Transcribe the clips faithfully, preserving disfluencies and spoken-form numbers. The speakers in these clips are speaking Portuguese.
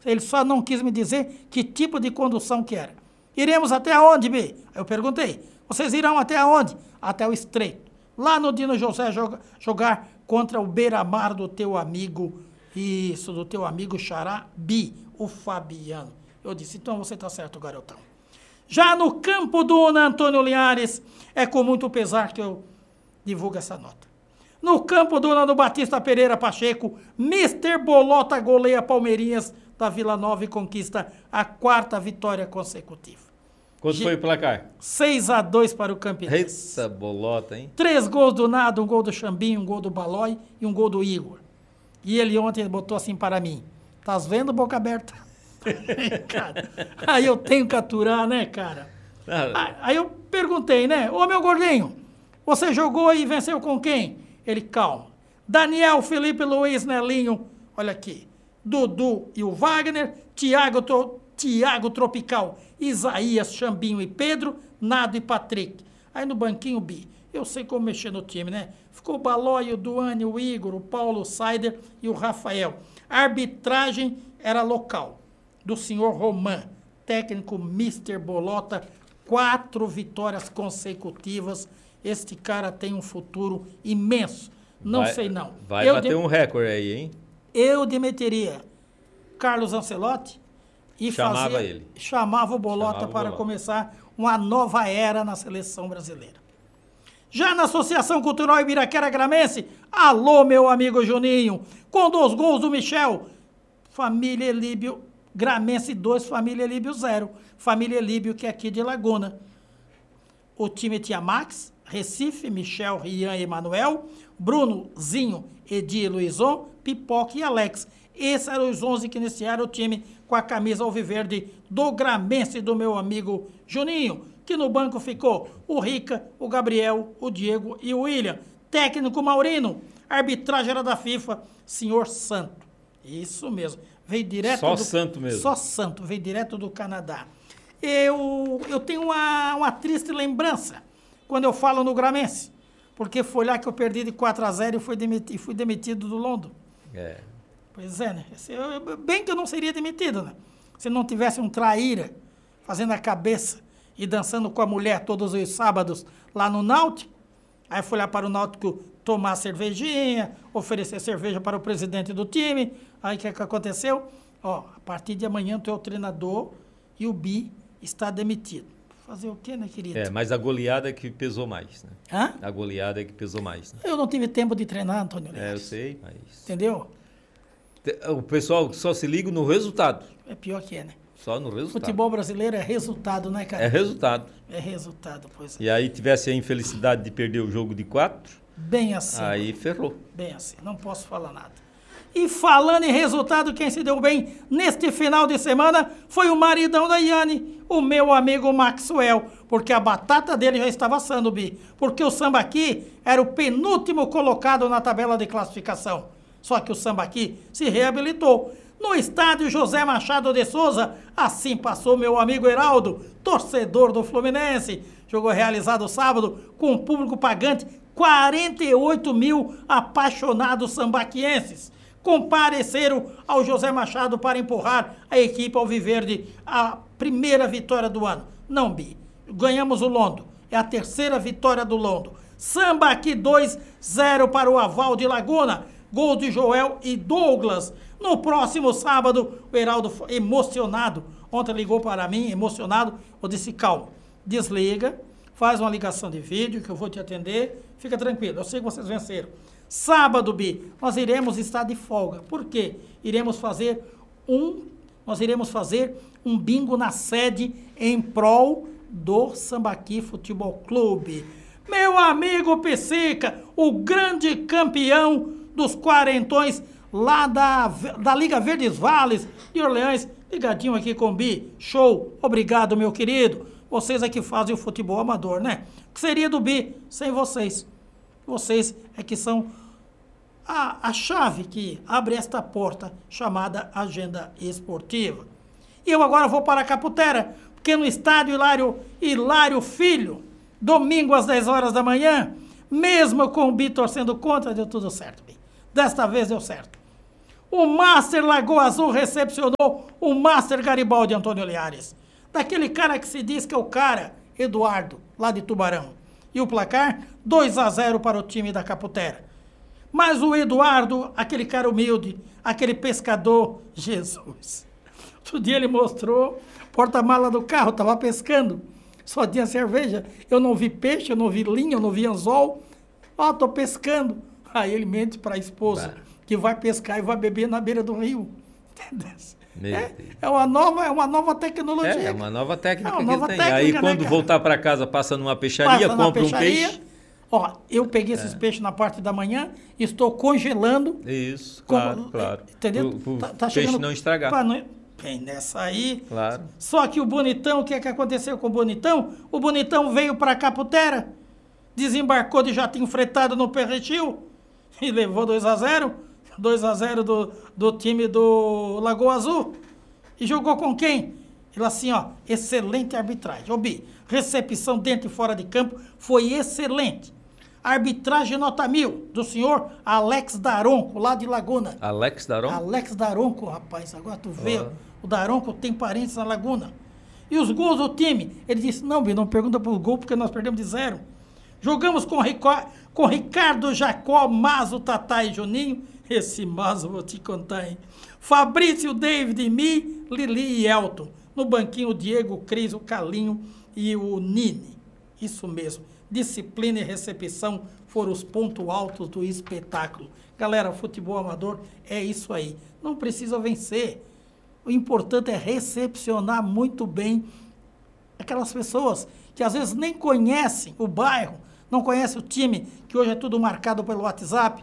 Ele só não quis me dizer que tipo de condução que era. Iremos até onde, Bi? Eu perguntei. Vocês irão até onde? Até o Estreito. Lá no Dino José joga, jogar contra o Beira-Mar do teu amigo, isso, do teu amigo Xará Bi, o Fabiano. Eu disse, então você está certo, garotão. Já no campo do Antônio Linhares, é com muito pesar que eu divulgo essa nota. No campo do Nando Batista Pereira Pacheco, mister Bolota goleia Palmeirinhas da Vila Nova e conquista a quarta vitória consecutiva. Quanto foi o placar? seis a dois para o Campinense. Eita bolota, hein? Três gols do Nado, um gol do Xambinho, um gol do Balói e um gol do Igor. E ele ontem botou assim para mim, estás vendo, boca aberta? Cara, aí eu tenho que aturar, né, cara? Ah. Aí eu perguntei, né, ô meu gordinho, você jogou e venceu com quem? Ele, calma. Daniel, Felipe, Luiz, Nelinho, olha aqui. Dudu e o Wagner, Thiago, Thiago Tropical, Isaías, Xambinho e Pedro, Nado e Patrick. Aí no banquinho, Bi, eu sei como mexer no time, né? Ficou o Balói, o Duane, o Igor, o Paulo, o Saider e o Rafael. A arbitragem era local, do senhor Roman, técnico mister Bolota, quatro vitórias consecutivas. Este cara tem um futuro imenso. Não vai, sei não. Vai eu bater de... um recorde aí, hein? Eu demitiria Carlos Ancelotti e chamava fazia, ele. chamava o Bolota chamava para o Bolota. começar uma nova era na seleção brasileira. Já na Associação Cultural Ibiraquera Gramense, alô, meu amigo Juninho, com dois gols do Michel, família Elíbio, Gramense dois, família Elíbio zero, família Elíbio que é aqui de Laguna. O time tinha Max, Recife, Michel, Rian e Emanuel, Bruno, Zinho, Edi e Luizon, Pipoca e Alex. Esses eram os onze que iniciaram o time com a camisa alviverde do Gramense do meu amigo Juninho, que no banco ficou o Rica, o Gabriel, o Diego e o William. Técnico Maurino, arbitragem era da FIFA, senhor Santo. Isso mesmo, veio direto Só do... Santo mesmo. Só Santo, veio direto do Canadá. Eu, eu tenho uma, uma triste lembrança quando eu falo no Gramense, porque foi lá que eu perdi de quatro a zero e fui demitido, fui demitido do London. É. Pois é, né? Eu, bem que eu não seria demitido, né? Se não tivesse um traíra fazendo a cabeça e dançando com a mulher todos os sábados lá no Náutico. Aí fui lá para o Náutico tomar cervejinha, oferecer cerveja para o presidente do time. Aí o que, que aconteceu? Ó, a partir de amanhã tu é o treinador e o Bi está demitido. Fazer o quê, né, querido? É, mas a goleada é que pesou mais, né? Hã? A goleada é que pesou mais, né? Eu não tive tempo de treinar, Antônio Linhares. É, eu sei, mas... Entendeu? O pessoal só se liga no resultado. É pior que é, né? Só no resultado. Futebol brasileiro é resultado, né, cara? É resultado. É resultado, pois é. E aí tivesse a infelicidade de perder o jogo de quatro, bem assim. aí ferrou. Bem assim, não posso falar nada. E falando em resultado, quem se deu bem neste final de semana foi o maridão da Yane, o meu amigo Maxwell, porque a batata dele já estava assando, Bi, porque o Sambaqui era o penúltimo colocado na tabela de classificação. Só que o Sambaqui se reabilitou. No estádio José Machado de Souza, assim passou meu amigo Heraldo, torcedor do Fluminense. Jogo realizado sábado com um público pagante, quarenta e oito mil apaixonados sambaquienses compareceram ao José Machado para empurrar a equipe alviverde a primeira vitória do ano. Não, Bi, ganhamos o Londo, é a terceira vitória do Londo. Sambaqui dois a zero para o Aval de Laguna, gol de Joel e Douglas. No próximo sábado, o Heraldo foi emocionado, ontem ligou para mim, emocionado, eu disse, calma, desliga, faz uma ligação de vídeo que eu vou te atender, fica tranquilo, eu sei que vocês venceram. Sábado, Bi, nós iremos estar de folga. Por quê? Iremos fazer um, nós iremos fazer um bingo na sede em prol do Sambaqui Futebol Clube. Meu amigo Psica, o grande campeão dos quarentões lá da, da Liga Verdes Vales de Orleans, ligadinho aqui com o Bi. Show, obrigado, meu querido. Vocês é que fazem o futebol amador, né? O que seria do Bi sem vocês? Vocês é que são a, a chave que abre esta porta chamada Agenda Esportiva. E eu agora vou para a Caputera, porque no estádio Hilário, Hilário Filho, domingo às dez horas da manhã, mesmo com o Bi torcendo contra, deu tudo certo, Bi. Desta vez deu certo. O Master Lagoa Azul recepcionou o Master Garibaldi Antônio Linhares. Daquele cara que se diz que é o cara, Eduardo, lá de Tubarão. E o placar, dois a zero para o time da Caputera. Mas o Eduardo, aquele cara humilde, aquele pescador, Jesus. Outro dia ele mostrou, porta-mala do carro, estava pescando. Só tinha cerveja. Eu não vi peixe, eu não vi linha, eu não vi anzol. Ó, oh, tô pescando. Aí ele mente para a esposa, bah, que vai pescar e vai beber na beira do rio. Entendeu? É, é, uma nova, é uma nova tecnologia. É, é uma nova técnica é uma que nova ele tem. Técnica, Aí quando né, voltar para casa, passa numa peixaria, passa compra peixaria. um peixe. Ó, eu peguei esses é. peixes na parte da manhã, estou congelando. Isso, com, claro, claro. Entendeu? O tá, tá peixe chegando, não estragar. Pra não, bem, nessa aí. Claro. Só que o Bonitão, o que é que aconteceu com o Bonitão? O Bonitão veio para Caputera, desembarcou de jatinho fretado no Perretil e levou dois a zero. dois a zero do, do time do Lagoa Azul. E jogou com quem? Ele assim, ó, excelente arbitragem. Ô, Bi, recepção dentro e fora de campo foi excelente. Arbitragem nota mil, do senhor Alex Daronco, lá de Laguna. Alex Daronco? Alex Daronco, rapaz, agora tu vê, oh. o Daronco tem parentes na Laguna. E os gols do time? Ele disse, não, Bi, não pergunta pro gol, porque nós perdemos de zero. Jogamos com, Rico, com Ricardo Jacó, Mazo, Tatá e Juninho. Esse Mazo, vou te contar, hein? Fabrício, David, Mi, Lili e Elton. No banquinho, o Diego, o Cris, o Calinho e o Nini. Isso mesmo. Disciplina e recepção foram os pontos altos do espetáculo. Galera, futebol amador é isso aí. Não precisa vencer. O importante é recepcionar muito bem aquelas pessoas que às vezes nem conhecem o bairro, não conhecem o time, que hoje é tudo marcado pelo WhatsApp.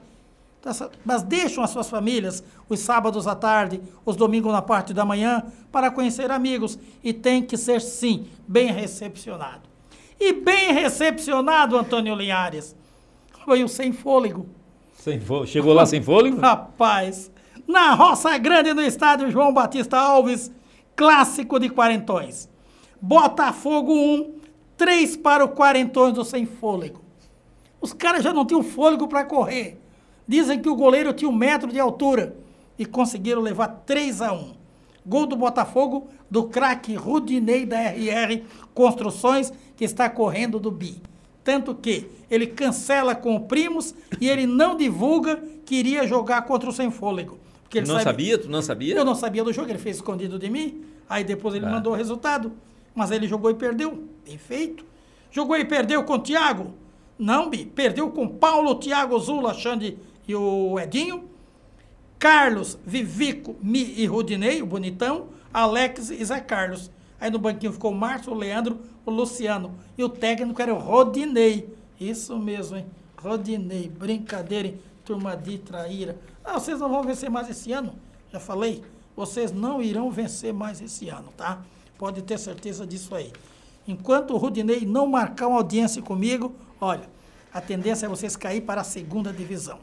Mas deixam as suas famílias os sábados à tarde, os domingos na parte da manhã, para conhecer amigos. E tem que ser, sim, bem recepcionado. E bem recepcionado, Antônio Linhares, foi o Sem Fôlego. Sem fôlego. Chegou lá sem fôlego? Rapaz, na Roça Grande, no estádio João Batista Alves, clássico de quarentões. Botafogo um, três para o quarentões do Sem Fôlego. Os caras já não tinham fôlego para correr. Dizem que o goleiro tinha um metro de altura e conseguiram levar três a um. Gol do Botafogo, do craque Rudinei da R R Construções, que está correndo do Bi. Tanto que ele cancela com o Primos e ele não divulga que iria jogar contra o Sem Fôlego. Porque ele não sabe... sabia? Tu não sabia? Eu não sabia do jogo, ele fez escondido de mim. Aí depois ele ah. mandou o resultado. Mas ele jogou e perdeu. Bem feito. Jogou e perdeu com o Thiago? Não, Bi. Perdeu com Paulo, Thiago, Zula, Xande e o Edinho. Carlos, Vivico, Mi e Rudinei, o bonitão. Alex e Zé Carlos. Aí no banquinho ficou o Márcio, o Leandro, o Luciano. E o técnico era o Rodinei. Isso mesmo, hein? Rodinei. Brincadeira, hein? Turma de traíra. Ah, vocês não vão vencer mais esse ano. Já falei. Vocês não irão vencer mais esse ano, tá? Pode ter certeza disso aí. Enquanto o Rudinei não marcar uma audiência comigo, olha, a tendência é vocês cair para a segunda divisão.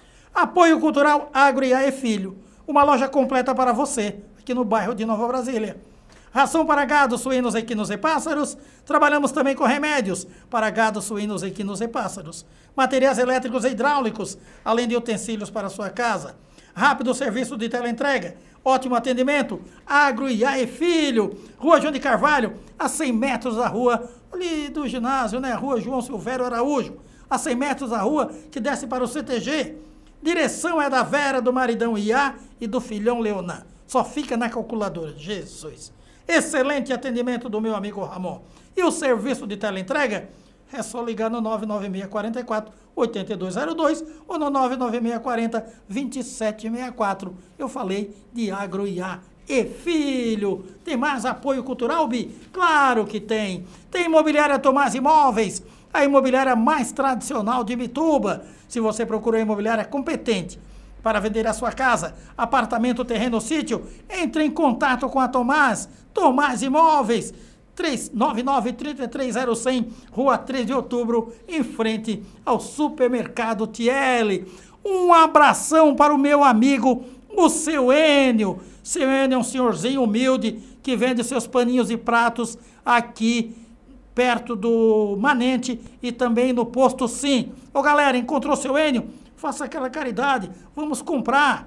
Apoio Cultural Agro e A E Filho. Uma loja completa para você, aqui no bairro de Nova Brasília. Ração para gado, suínos, equinos e pássaros. Trabalhamos também com remédios para gado, suínos, equinos e pássaros. Materiais elétricos e hidráulicos, além de utensílios para a sua casa. Rápido serviço de teleentrega. Ótimo atendimento. Agro e A E Filho. Rua João de Carvalho, a cem metros da rua ali do ginásio, né? Rua João Silvério Araújo. A cem metros da rua que desce para o C T G. Direção é da Vera, do maridão Iá e do filhão Leonan. Só fica na calculadora. Jesus. Excelente atendimento do meu amigo Ramon. E o serviço de teleentrega? É só ligar no nove nove seis quatro quatro, oito dois zero dois ou no nove nove seis quatro zero, dois sete seis quatro. Eu falei de Agro e A E Filho. Tem mais apoio cultural, Bi? Claro que tem. Tem Imobiliária Tomás Imóveis, a imobiliária mais tradicional de Mituba. Se você procura uma imobiliária competente para vender a sua casa, apartamento, terreno, sítio, entre em contato com a Tomás. Tomás Imóveis, três nove nove, três três zero zero, Rua três de Outubro, em frente ao Supermercado Tiele. Um abração para o meu amigo, o seu Enio. Seu Enio é um senhorzinho humilde que vende seus paninhos e pratos aqui perto do Manente e também no Posto Sim. Ô galera, encontrou seu Enio? Faça aquela caridade, vamos comprar.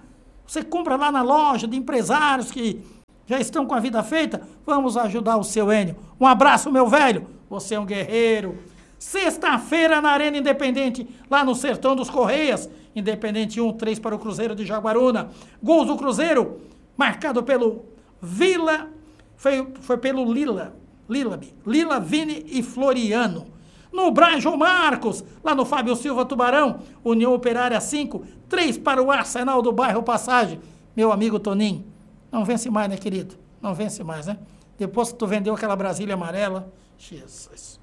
Você compra lá na loja de empresários que já estão com a vida feita. Vamos ajudar o seu Enio. Um abraço, meu velho. Você é um guerreiro. Sexta-feira na Arena Independente, lá no Sertão dos Correias. Independente um, três para o Cruzeiro de Jaguaruna. Gols do Cruzeiro, marcado pelo Vila, foi, foi pelo Lila, Lila, Lila, Vini e Floriano. No Braz João Marcos, lá no Fábio Silva Tubarão, União Operária cinco, três para o Arsenal do bairro Passagem. Meu amigo Toninho, não vence mais, né, querido? Não vence mais, né? Depois que tu vendeu aquela Brasília amarela, Jesus.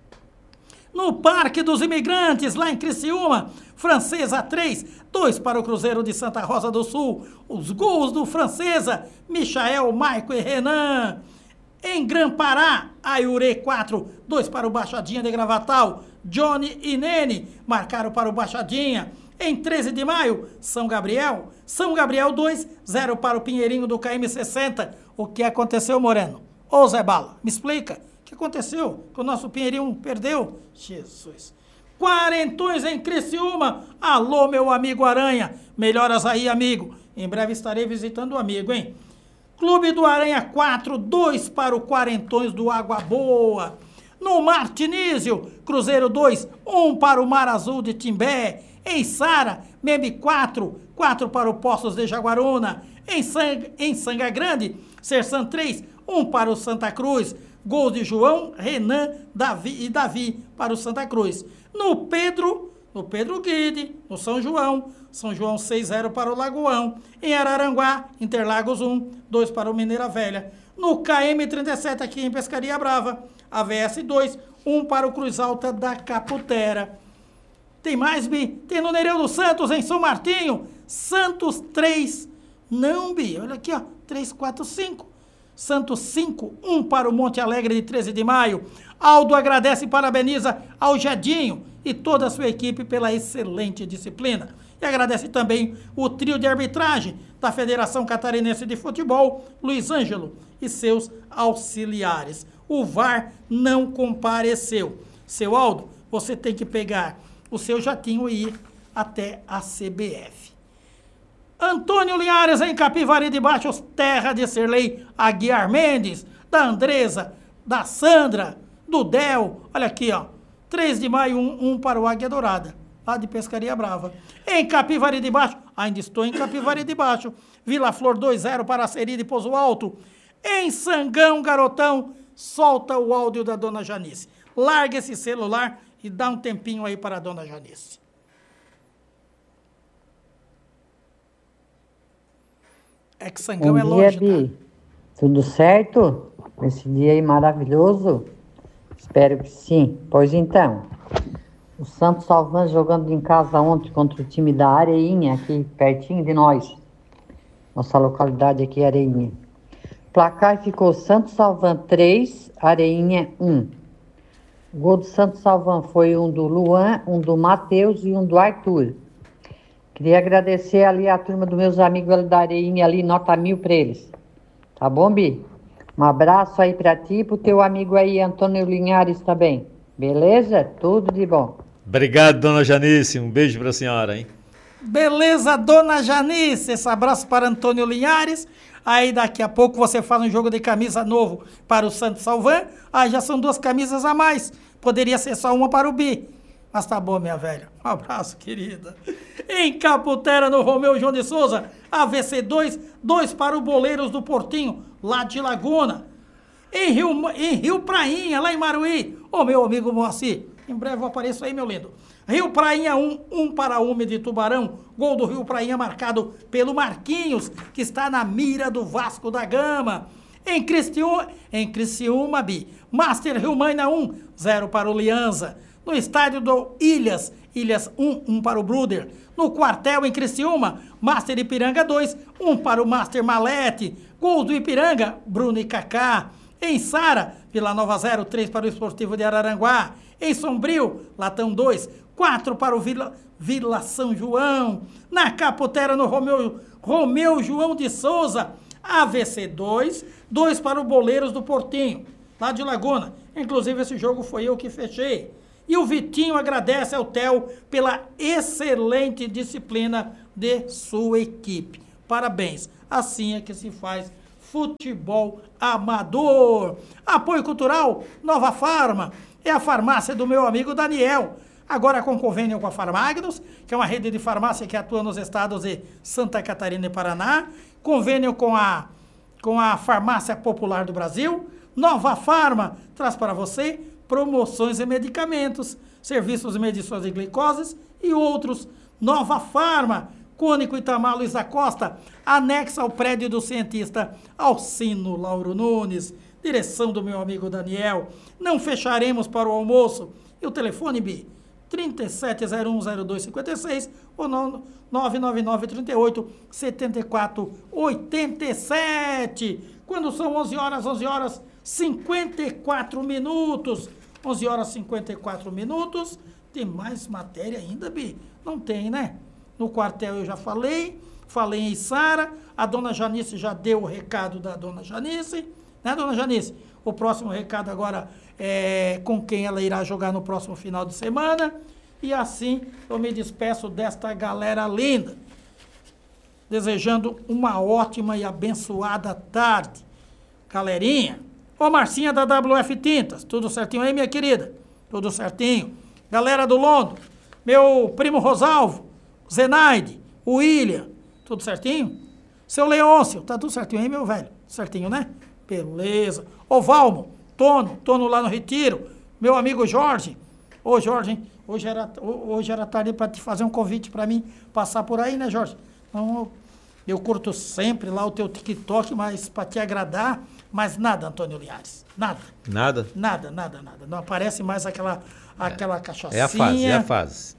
No Parque dos Imigrantes, lá em Criciúma, Francesa três, dois para o Cruzeiro de Santa Rosa do Sul. Os gols do Francesa, Michael, Maico e Renan. Em Grã-Pará, Aiurê quatro, dois para o Baixadinha de Gravatal. Johnny e Nene marcaram para o Baixadinha. Em treze de maio, São Gabriel, São Gabriel dois, zero para o Pinheirinho do K M sessenta. O que aconteceu, Moreno? Ô Zé Bala, me explica. O que aconteceu? Que o nosso Pinheirinho perdeu? Jesus. Quarentões em Criciúma. Alô, meu amigo Aranha. Melhoras aí, amigo. Em breve estarei visitando o amigo, hein? Clube do Aranha quatro, dois para o Quarentões do Água Boa. No Martinísio, Cruzeiro dois, um para o Mar Azul de Timbé. Em Sara, Meme quatro, quatro para o Poços de Jaguaruna. Em, Sang, em Sanga Grande, Sersan três, um para o Santa Cruz. Gols de João, Renan, Davi e Davi para o Santa Cruz. No Pedro, no Pedro Guide, no São João, São João seis a zero para o Lagoão. Em Araranguá, Interlagos um, dois para o Mineira Velha. No K M trinta e sete aqui em Pescaria Brava, A V S dois, um para o Cruz Alta da Caputera. Tem mais, Bi? Tem no Nereu dos Santos, em São Martinho, Santos três, não, Bi, olha aqui, ó, três, quatro, cinco. Santos cinco, um para o Monte Alegre de treze de maio. Aldo agradece e parabeniza ao Jedinho e toda a sua equipe pela excelente disciplina. E agradece também o trio de arbitragem da Federação Catarinense de Futebol, Luiz Ângelo e seus auxiliares. O V A R não compareceu. Seu Aldo, você tem que pegar o seu jatinho e ir até a C B F. Antônio Linhares, em Capivari de Baixos, terra de Serlei Aguiar Mendes, da Andresa, da Sandra, do Del. Olha aqui, ó. três de maio, um, um para o Águia Dourada, lá de Pescaria Brava. Em Capivari de Baixo, ainda estou em Capivari de Baixo. Vila Flor dois a zero para a Seri de Pouso Alto. Em Sangão, Garotão, solta o áudio da dona Janice. Larga esse celular e dá um tempinho aí para a dona Janice. É que Sangão Bom é dia, longe, Bi. tá? Tudo certo? Esse dia aí maravilhoso? Espero que sim. Pois então, o Santos Salvan jogando em casa ontem contra o time da Areinha, aqui pertinho de nós. Nossa localidade aqui é Areinha. O placar ficou Santos Salvan três, Areinha um. O gol do Santos Salvan foi um do Luan, um do Matheus e um do Arthur. Queria agradecer ali a turma dos meus amigos ali da Areinha, ali, nota mil pra eles. Tá bom, Bi? Um abraço aí pra ti e pro teu amigo aí, Antônio Linhares, também. Beleza? Tudo de bom. Obrigado, dona Janice. Um beijo pra senhora, hein? Beleza, dona Janice. Esse abraço para Antônio Linhares. Aí daqui a pouco você faz um jogo de camisa novo para o Santos Salvan. Aí já são duas camisas a mais. Poderia ser só uma para o Bi. Mas tá bom, minha velha. Um abraço, querida. Em Caputera, no Romeu João de Souza, A V C dois, dois para o Boleiros do Portinho, lá de Laguna. Em Rio, em Rio Prainha, lá em Maruí, ô meu amigo Moacir, em breve eu apareço aí, meu lindo. Rio Prainha um, um para a Ume de Tubarão, gol do Rio Prainha marcado pelo Marquinhos, que está na mira do Vasco da Gama. Em Criciúma, em Criciúma, Bi, Master Rio Maina um, zero para o Lianza. No estádio do Ilhas, Ilhas um, um para o Bruder. No quartel em Criciúma, Master Ipiranga dois, um para o Master Malete. Gols do Ipiranga, Bruno e Kaká. Em Sara, Vila Nova zero, três para o Esportivo de Araranguá. Em Sombrio, Latão dois, quatro para o Vila, Vila São João. Na Caputera, no Romeu, Romeu João de Souza, A V C dois, dois para o Boleiros do Portinho, lá de Laguna. Inclusive, esse jogo foi eu que fechei. E o Vitinho agradece ao Theo pela excelente disciplina de sua equipe. Parabéns. Assim é que se faz futebol amador. Apoio cultural Nova Farma. É a farmácia do meu amigo Daniel. Agora com convênio com a Farmagnos, que é uma rede de farmácia que atua nos estados de Santa Catarina e Paraná. Convênio com a, com a Farmácia Popular do Brasil. Nova Farma traz para você promoções e medicamentos, serviços de medições de glicose e outros. Nova Farma, Cônico Itamar Luiz da Costa, anexa ao prédio do cientista Alcino Lauro Nunes, direção do meu amigo Daniel. Não fecharemos para o almoço. E o telefone, Bi? trinta e sete zero um zero dois cinquenta e seis ou nove nove nove, trinta e oito, setenta e quatro, oitenta e sete. Quando são onze horas, onze horas, cinquenta e quatro minutos. onze horas e cinquenta e quatro minutos. Tem mais matéria ainda, Bi? Não tem, né? No quartel eu já falei, falei em Sara, a dona Janice já deu o recado da dona Janice, né, dona Janice? O próximo recado agora é com quem ela irá jogar no próximo final de semana. E assim eu me despeço desta galera linda, desejando uma ótima e abençoada tarde. Galerinha, ô Marcinha da W F Tintas, tudo certinho aí, minha querida? Tudo certinho. Galera do Londo, meu primo Rosalvo, Zenaide, o William, tudo certinho? Seu Leôncio, tá tudo certinho aí, meu velho? Certinho, né? Beleza. Ô Valmo, Tono, Tono lá no Retiro, meu amigo Jorge. Ô Jorge, hein? Hoje era, hoje era tarde para te fazer um convite para mim passar por aí, né, Jorge? Então, eu curto sempre lá o teu TikTok, mas para te agradar, mas nada, Antônio Linhares, nada. Nada? Nada, nada, nada. Não aparece mais aquela, aquela cachaçinha. É a fase, é a fase.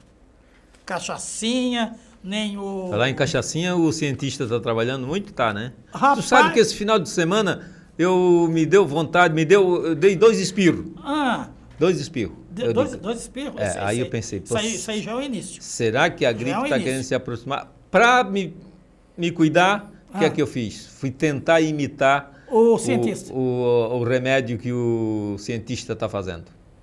Cachaçinha, nem o... Falar em cachaçinha, o cientista está trabalhando muito, tá, né? Rapaz... Tu sabe que esse final de semana eu me deu vontade, me deu, eu dei dois espirros. Ah... Dois espirros. De, dois, dois espirros? É, sei, aí sei. eu pensei... Isso aí, isso aí já é o início. Será que a gripe está é querendo se aproximar? Para me, me cuidar, o ah. que é que eu fiz? Fui tentar imitar o, cientista. O, o, o remédio que o cientista está fazendo.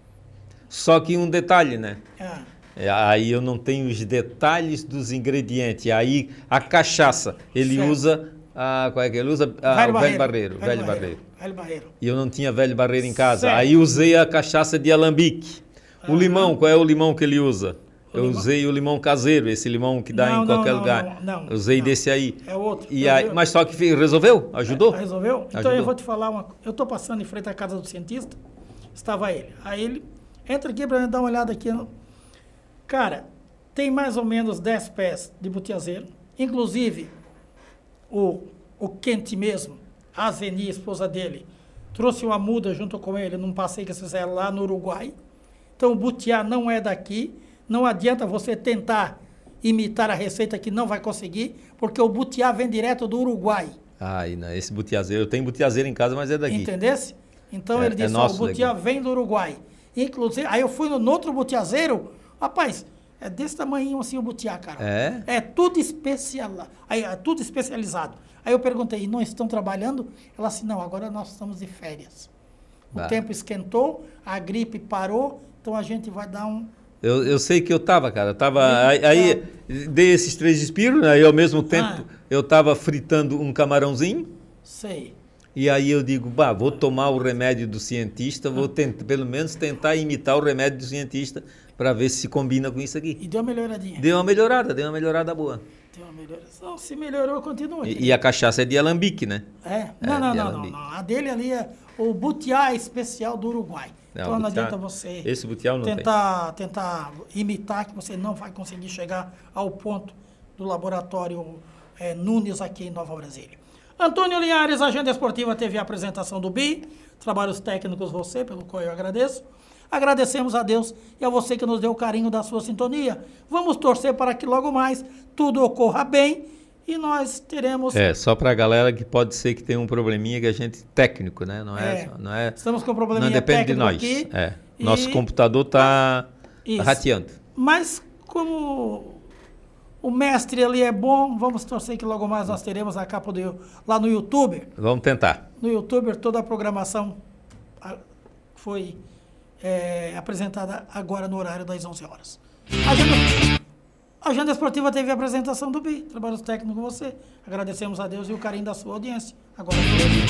Só que um detalhe, né? Ah. É, aí eu não tenho os detalhes dos ingredientes. Aí a cachaça, ele certo. usa... Ah, qual é que ele usa? Ah, velho, o barreiro, velho barreiro. Velho, velho barreiro, barreiro. Velho barreiro. E eu não tinha velho barreiro em casa. Certo. Aí usei a cachaça de alambique. O uhum. limão, qual é o limão que ele usa? O eu limão. usei o limão caseiro, esse limão que dá não, em qualquer não, lugar. Não, não, usei não. desse aí. É outro. E aí, mas só que resolveu? Ajudou? É, resolveu? Então Ajudou. eu vou te falar uma coisa. Eu estou passando em frente à casa do cientista, estava ele. Aí ele, entra aqui para dar uma olhada aqui. Cara, tem mais ou menos dez pés de butiazeiro. Inclusive, o, o quente mesmo, a Zeni, esposa dele, trouxe uma muda junto com ele num passeio que eles fizeram lá no Uruguai. Então, o butiá não é daqui. Não adianta você tentar imitar a receita que não vai conseguir, porque o butiá vem direto do Uruguai. Ah, não, esse butiazeiro, eu tenho butiazeiro em casa, mas é daqui. Entendesse? Então, é, ele disse, é ó, o butiá daqui. vem do Uruguai. Inclusive, aí eu fui no, no outro butiazeiro, rapaz, é desse tamanho assim o butiá, cara. É? É tudo especial, aí, é tudo especializado. Aí eu perguntei, não estão trabalhando? Ela disse, não, agora nós estamos de férias. O bah. tempo esquentou, a gripe parou, então a gente vai dar um... Eu, eu sei que eu tava, cara, eu tava... Aí, aí dei esses três espiros, aí ao mesmo tempo ah. eu tava fritando um camarãozinho. Sei. E aí eu digo, bah, vou tomar o remédio do cientista, vou tentar, pelo menos tentar imitar o remédio do cientista para ver se combina com isso aqui. E deu uma melhoradinha. Deu uma melhorada, deu uma melhorada boa. Deu uma melhoração, se melhorou, continua. E, e a cachaça é de alambique, né? É, não, é, não, não, não, não. A dele ali é o butiá especial do Uruguai. Não, então não butiá, adianta você esse butiá não tentar, tem. tentar imitar, que você não vai conseguir chegar ao ponto do laboratório é, Nunes aqui em Nova Brasília. Antônio Linhares, Agenda Esportiva, teve a apresentação do B I, trabalhos técnicos você, pelo qual eu agradeço. Agradecemos a Deus e a você que nos deu o carinho da sua sintonia. Vamos torcer para que logo mais tudo ocorra bem e nós teremos... É, só para a galera que pode ser que tenha um probleminha que a gente... Técnico, né? Não é... é não é estamos com um probleminha não depende técnico de nós. Aqui. É. Nosso e... computador está rateando. Mas como o mestre ali é bom, vamos torcer que logo mais nós teremos a capa do, lá no YouTube. Vamos tentar. No YouTube, toda a programação foi... É, apresentada agora no horário das onze horas. Agenda, A Agenda Esportiva teve a apresentação do Bi, trabalhos técnicos com você. Agradecemos a Deus e o carinho da sua audiência. Agora